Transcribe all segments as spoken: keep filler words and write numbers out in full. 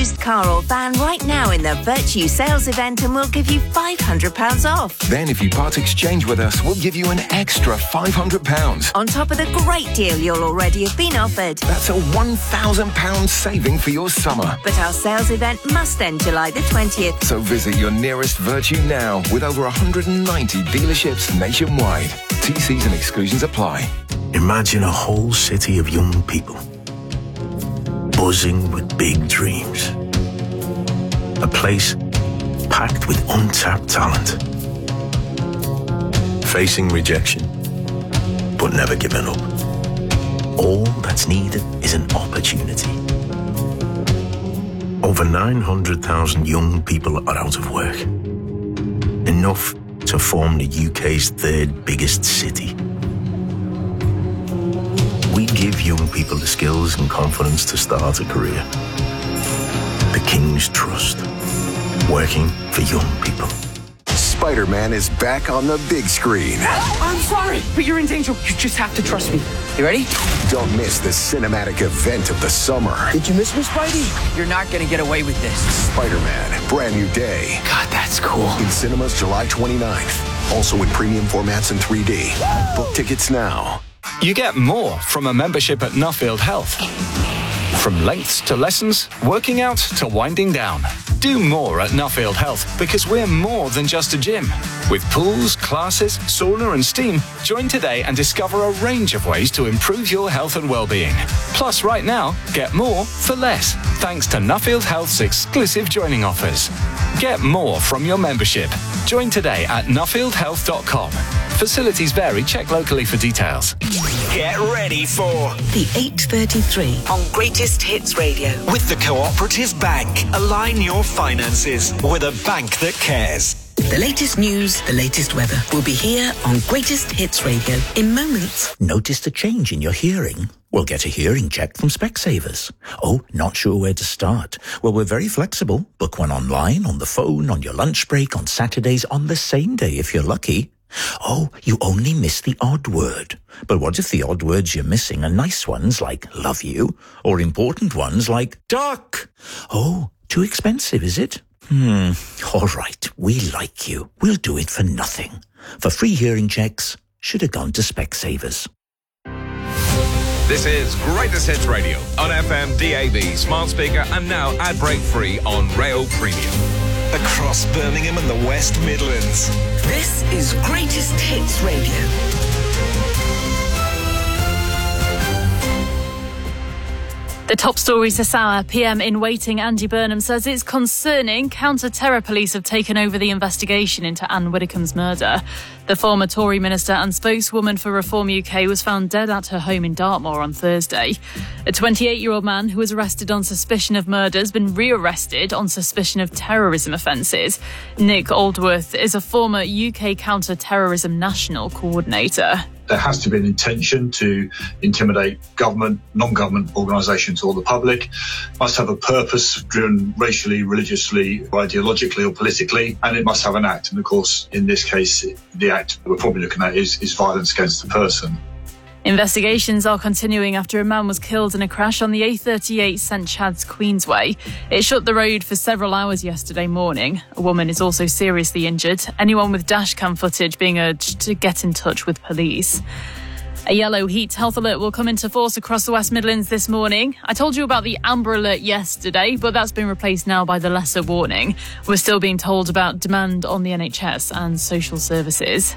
used car or van right now in the Virtue sales event and we'll give you five hundred pounds off. Then if you part exchange with us, we'll give you an extra five hundred pounds. On top of the great deal you'll already have been offered. That's a one thousand pounds saving for your summer. But our sales event must end July the twentieth. So visit your nearest Virtue now with over one hundred ninety dealerships nationwide. T Cs and exclusions apply. Imagine a whole city of young people buzzing with big dreams. A place packed with untapped talent. Facing rejection, but never giving up. All that's needed is an opportunity. Over nine hundred thousand young people are out of work. Enough to form the U K's third biggest city. We give young people the skills and confidence to start a career. The King's Trust. Working for young people. Spider-Man is back on the big screen. I'm sorry, but you're in danger. You just have to trust me. You ready? Don't miss the cinematic event of the summer. Did you miss me, Spidey? You're not going to get away with this. Spider-Man, Brand New Day. God, that's cool. In cinemas July twenty-ninth. Also in premium formats in three D. Book tickets now. You get more from a membership at Nuffield Health. From lengths to lessons, working out to winding down. Do more at Nuffield Health because we're more than just a gym. With pools, classes, sauna and steam, join today and discover a range of ways to improve your health and well-being. Plus, right now, get more for less, thanks to Nuffield Health's exclusive joining offers. Get more from your membership. Join today at nuffield health dot com. Facilities vary. Check locally for details. Get ready for the eight thirty-three on Greatest Hits Radio. With the Cooperative Bank. Align your finances with a bank that cares. The latest news, the latest weather will be here on Greatest Hits Radio in moments. Noticed a change in your hearing? Well, get a hearing check from Specsavers. Oh, not sure where to start? Well, we're very flexible. Book one online, on the phone, on your lunch break, on Saturdays, on the same day if you're lucky. Oh, you only miss the odd word. But what if the odd words you're missing are nice ones like love you, or important ones like duck? Oh, too expensive, is it? Hmm, all right, we like you. We'll do it for nothing. For free hearing checks, should have gone to Specsavers. This is Greatest Hits Radio on F M, D A B, smart speaker, and now ad break free on Rail Premium. Across Birmingham and the West Midlands. This is Greatest Hits Radio. The top stories this hour. P M in waiting Andy Burnham says it's concerning counter-terror police have taken over the investigation into Anne Widdecombe's murder. The former Tory minister and spokeswoman for Reform U K was found dead at her home in Dartmoor on Thursday. A twenty-eight-year-old man who was arrested on suspicion of murder has been re-arrested on suspicion of terrorism offences. Nick Aldworth is a former U K counter-terrorism national coordinator. There has to be an intention to intimidate government, non-government organisations or the public. Must have a purpose driven racially, religiously, ideologically or politically, and it must have an act. And of course, in this case, the act we're probably looking at is, is violence against the person. Investigations are continuing after a man was killed in a crash on the A thirty-eight St Chad's Queensway. It shut the road for several hours yesterday morning. A woman is also seriously injured. Anyone with dashcam footage being urged to get in touch with police. A yellow heat health alert will come into force across the West Midlands this morning. I told you about the amber alert yesterday, but that's been replaced now by the lesser warning. We're still being told about demand on the N H S and social services.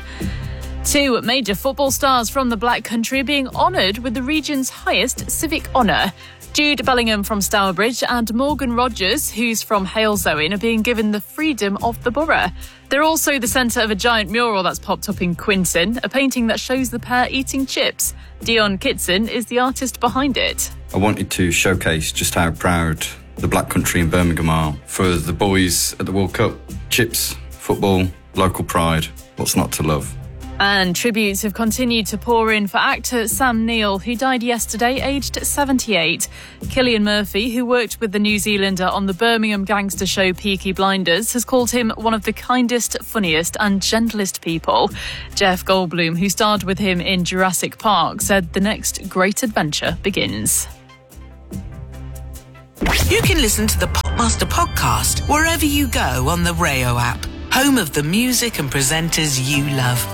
Two major football stars from the Black Country are being honoured with the region's highest civic honour. Jude Bellingham from Stourbridge and Morgan Rogers, who's from Halesowen, are being given the freedom of the borough. They're also the centre of a giant mural that's popped up in Quinton, a painting that shows the pair eating chips. Dion Kitson is the artist behind it. I wanted to showcase just how proud the Black Country in Birmingham are for the boys at the World Cup. Chips, football, local pride, what's not to love? And tributes have continued to pour in for actor Sam Neill, who died yesterday, aged seventy-eight. Cillian Murphy, who worked with the New Zealander on the Birmingham gangster show Peaky Blinders, has called him one of the kindest, funniest and gentlest people. Jeff Goldblum, who starred with him in Jurassic Park, said the next great adventure begins. You can listen to the Talkmaster podcast wherever you go on the Rayo app, home of the music and presenters you love.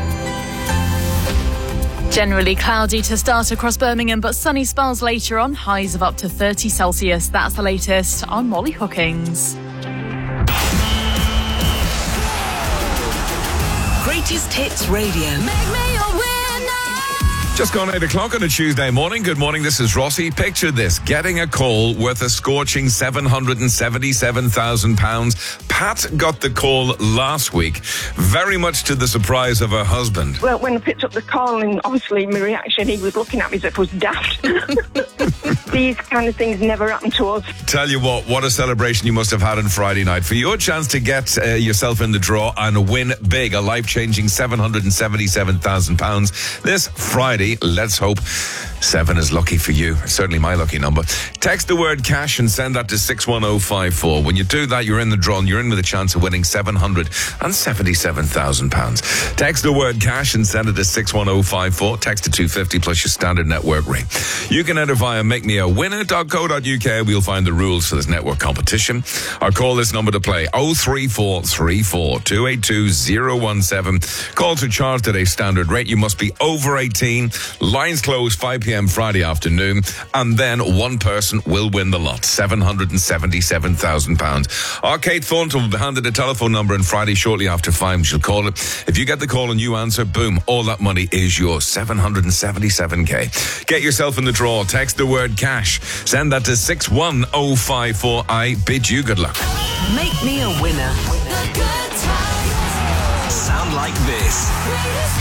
Generally cloudy to start across Birmingham, but sunny spells later on, highs of up to thirty Celsius. That's the latest. I'm Molly Hookings. Greatest Hits Radio. Make me your winner. Just gone eight o'clock on a Tuesday morning. Good morning, this is Rossi. Picture this, getting a call worth a scorching seven hundred seventy-seven thousand pounds. Pat got the call last week, very much to the surprise of her husband. Well, when I picked up the call, and obviously my reaction, he was looking at me as if it was daft. These kind of things never happen to us. Tell you what, what a celebration you must have had on Friday night. For your chance to get uh, yourself in the draw and win big, a life-changing seven hundred seventy-seven thousand pounds this Friday. Let's hope seven is lucky for you. Certainly my lucky number. Text the word cash and send that to six one oh five four. When you do that, you're in the draw and you're in with a chance of winning seven hundred seventy-seven thousand pounds. Text the word cash and send it to six one oh five four. Text to two fifty plus your standard network rate. You can enter via make me a winner dot co dot uk. We'll find the rules for this network competition. Or call this number to play oh three four three four two eight two oh one seven. Calls are charged at a standard rate. You must be over eighteen. Lines close five p.m. Friday afternoon, and then one person will win the lot, seven hundred seventy-seven thousand pounds. Our Kate Thornton will be handed a telephone number on Friday shortly after five. She'll call it. If you get the call and you answer, boom, all that money is yours, seven hundred seventy-seven k. Get yourself in the draw. Text the word cash. Send that to six one oh five four. I bid you good luck. Make me a winner. Sound like this.